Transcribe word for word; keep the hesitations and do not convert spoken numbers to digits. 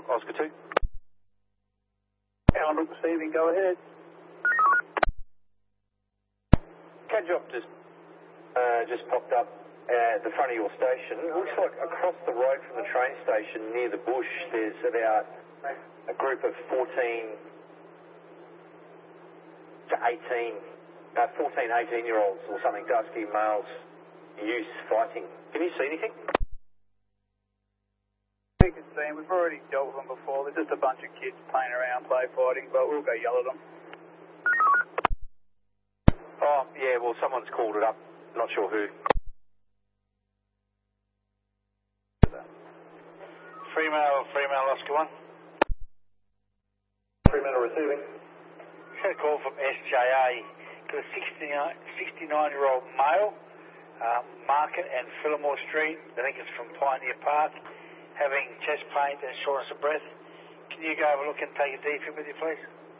Rock Oscar two. Allen Brook receiving, go ahead. Cad drop just, uh, just popped up at the front of your station. It looks like across the road from the train station near the bush there's about a group of fourteen to eighteen, uh, fourteen, eighteen year olds or something, dusky males, youth fighting. Can you see anything? We can see them. We've already dealt with them before. They're just a bunch of kids playing around, play fighting, but we'll go yell at them. Oh, yeah, well, someone's called it up. Not sure who. Fremantle, Fremantle, Oscar one. Fremantle receiving. Had a call from S J A. Got a sixty-nine-year-old male, uh, Market and Fillmore Street. I think it's from Pioneer Park, having chest pain and shortness of breath. Can you go have a look and take a defib with you, please?